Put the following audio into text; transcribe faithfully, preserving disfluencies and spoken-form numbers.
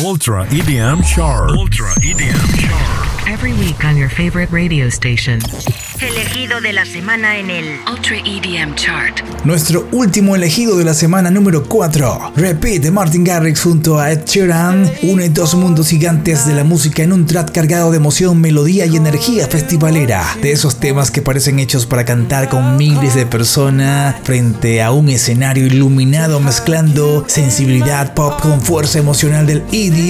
Ultra E D M Chart. Ultra E D M Chart. Every week on your favorite radio station. Elegido de la semana en el Ultra E D M Chart. Nuestro último elegido de la semana número cuatro. Repeat de Martin Garrix junto a Ed Sheeran une dos mundos gigantes de la música en un track cargado de emoción, melodía y energía festivalera. De esos temas que parecen hechos para cantar con miles de personas frente a un escenario iluminado, mezclando sensibilidad pop con fuerza emocional del E